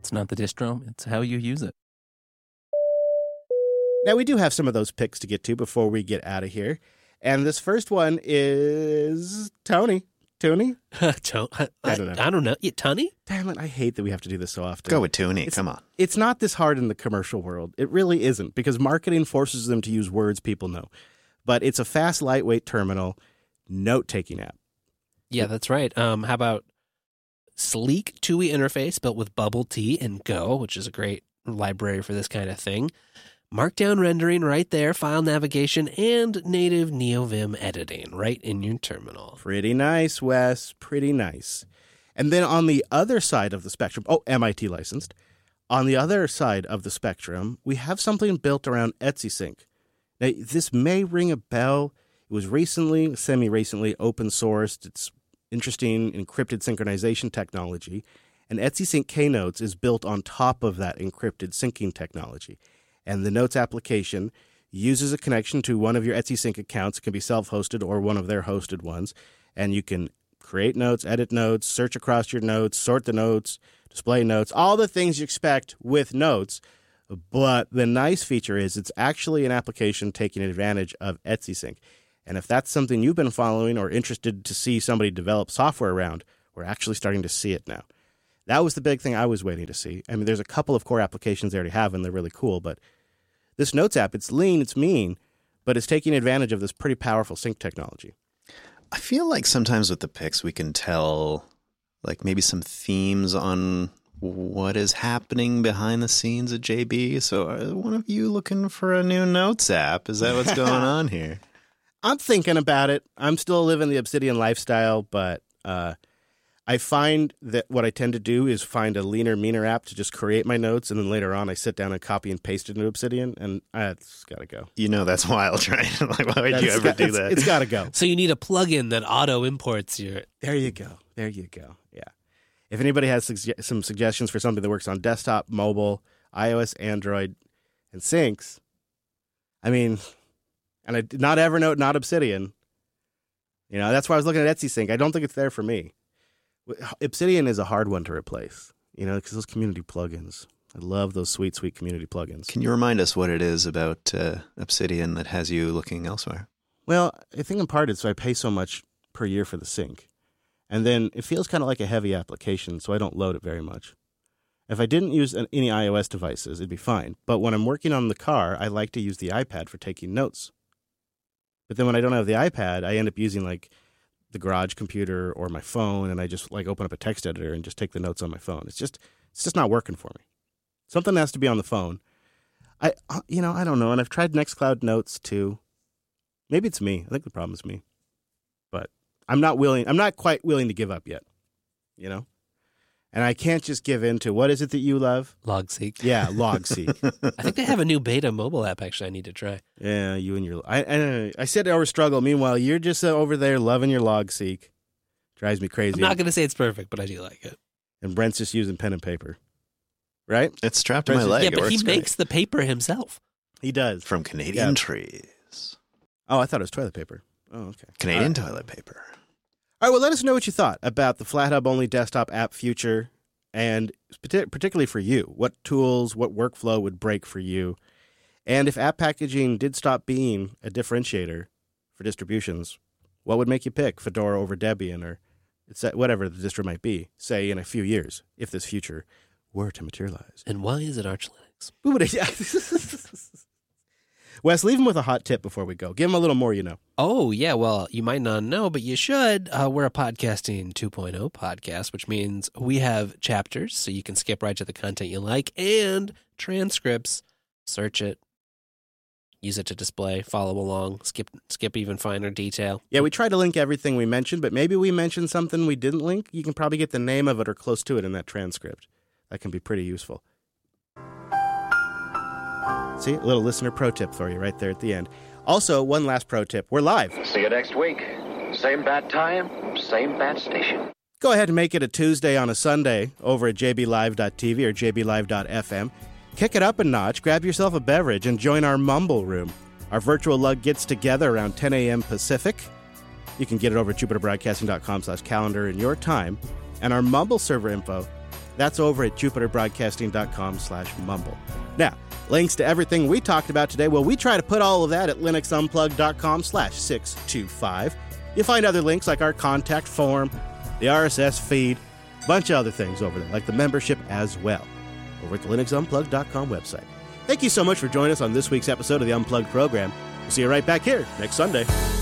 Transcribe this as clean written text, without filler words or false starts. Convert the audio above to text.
It's not the distro. It's how you use it. Now, we do have some of those picks to get to before we get out of here. And this first one is Tony. Toonie? I don't know. Yeah, Tony? Damn it, I hate that we have to do this so often. Go with Toonie, come on. It's not this hard in the commercial world. It really isn't, because marketing forces them to use words people know. But it's a fast, lightweight terminal note-taking app. Yeah, that's right. How about sleek TUI interface built with Bubble Tea and Go, which is a great library for this kind of thing. Markdown rendering right there, file navigation, and native NeoVim editing right in your terminal. Pretty nice, Wes. Pretty nice. And then on the other side of the spectrum, MIT licensed. On the other side of the spectrum, we have something built around Etsy Sync. Now, this may ring a bell. It was semi-recently open sourced. It's interesting encrypted synchronization technology. And Etsy Sync Keynotes is built on top of that encrypted syncing technology. And the Notes application uses a connection to one of your Etsy Sync accounts. It can be self-hosted or one of their hosted ones. And you can create notes, edit notes, search across your notes, sort the notes, display notes, all the things you expect with Notes. But the nice feature is it's actually an application taking advantage of Etsy Sync. And if that's something you've been following or interested to see somebody develop software around, we're actually starting to see it now. That was the big thing I was waiting to see. I mean, there's a couple of core applications they already have, and they're really cool, but this Notes app, it's lean, it's mean, but it's taking advantage of this pretty powerful sync technology. I feel like sometimes with the picks, we can tell like maybe some themes on what is happening behind the scenes at JB. So are one of you looking for a new Notes app? Is that what's going on here? I'm thinking about it. I'm still living the Obsidian lifestyle, but I find that what I tend to do is find a leaner, meaner app to just create my notes, and then later on I sit down and copy and paste it into Obsidian, and it's got to go. You know that's wild, right? Like, why would you ever do that? It's got to go. So you need a plugin that auto-imports your... There you go. Yeah. If anybody has some suggestions for something that works on desktop, mobile, iOS, Android, and syncs, I mean, and not Evernote, not Obsidian. You know, that's why I was looking at Etsy Sync. I don't think it's there for me. Obsidian is a hard one to replace, you know, because those community plugins. I love those sweet, sweet community plugins. Can you remind us what it is about Obsidian that has you looking elsewhere? Well, I think in part it's so I pay so much per year for the sync. And then it feels kind of like a heavy application, so I don't load it very much. If I didn't use any iOS devices, it'd be fine. But when I'm working on the car, I like to use the iPad for taking notes. But then when I don't have the iPad, I end up using like the garage computer or my phone, and I just like open up a text editor and just take the notes on my phone. It's just not working for me. Something has to be on the phone. I don't know. And I've tried Nextcloud Notes too. Maybe it's me. I think the problem is me. But I'm not quite willing to give up yet, you know? And I can't just give in to, what is it that you love? Logseek. Yeah, Logseek. I think they have a new beta mobile app, actually, I need to try. Yeah, you and your... I said our struggle. Meanwhile, you're just over there loving your Logseek. Drives me crazy. I'm not going to say it's perfect, but I do like it. And Brent's just using pen and paper. Right? It's strapped to my leg. Yeah, but he makes the paper himself. He does. From Canadian trees. Oh, I thought it was toilet paper. Oh, okay. Canadian toilet paper. All right, well, let us know what you thought about the FlatHub-only desktop app future, and particularly for you. What tools, what workflow would break for you? And if app packaging did stop being a differentiator for distributions, what would make you pick Fedora over Debian or whatever the distro might be, say, in a few years, if this future were to materialize? And why is it Arch Linux? Wes, leave him with a hot tip before we go. Give him a little more, you know. Oh, yeah. Well, you might not know, but you should. We're a Podcasting 2.0 podcast, which means we have chapters, so you can skip right to the content you like, and transcripts. Search it. Use it to display, follow along, skip even finer detail. Yeah, we try to link everything we mentioned, but maybe we mentioned something we didn't link. You can probably get the name of it or close to it in that transcript. That can be pretty useful. See, a little listener pro tip for you right there at the end. Also, one last pro tip. We're live. See you next week. Same bad time, same bad station. Go ahead and make it a Tuesday on a Sunday over at jblive.tv or jblive.fm. Kick it up a notch, grab yourself a beverage, and join our Mumble Room. Our virtual lug gets together around 10 a.m. Pacific. You can get it over at jupiterbroadcasting.com/calendar in your time. And our Mumble server info, That's over at jupiterbroadcasting.com/mumble. Now, links to everything we talked about today, well, we try to put all of that at linuxunplugged.com/625. You'll find other links like our contact form, the RSS feed, a bunch of other things over there, like the membership as well, over at the linuxunplugged.com website. Thank you so much for joining us on this week's episode of the Unplugged program. We'll see you right back here next Sunday.